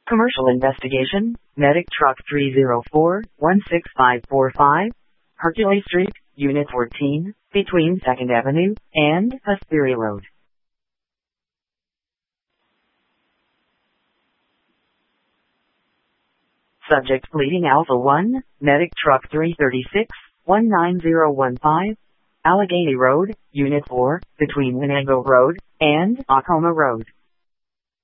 Commercial investigation, Medic Truck 304-16545, Hercules Street, Unit 14, between 2nd Avenue and Hesperia Road. Subject bleeding Alpha 1, Medic Truck 336-19015, Allegheny Road, Unit 4, between Winnebago Road and Acoma Road.